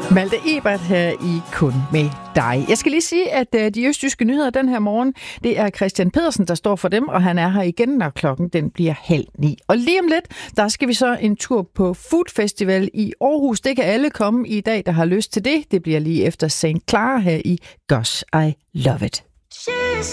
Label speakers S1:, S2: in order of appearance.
S1: Malte Ebert her i Kun med dig. Jeg skal lige sige, at de østjyske nyheder den her morgen, det er Christian Pedersen, der står for dem, og han er her igen, når klokken den bliver 8:30. Og lige om lidt, der skal vi så en tur på Food Festival i Aarhus. Det kan alle komme i dag, der har lyst til det. Det bliver lige efter St. Clara her i Gosh, I Love It.
S2: She's